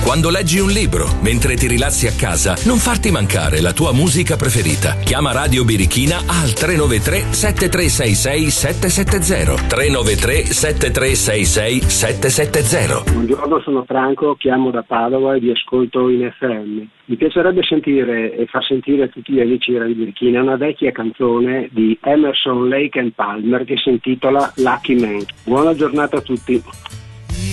quando leggi un libro, mentre ti rilassi a casa, non farti mancare la tua musica preferita. Chiama Radio Birichina al 393 7366 770. 393 7366 770. Buongiorno, sono Franco, chiamo da Padova e vi ascolto in FM. Mi piacerebbe sentire e far sentire a tutti gli amici di Radio Birichina una vecchia canzone di Emerson, Lake and Palmer che si intitola Lucky Man. Buona giornata a tutti.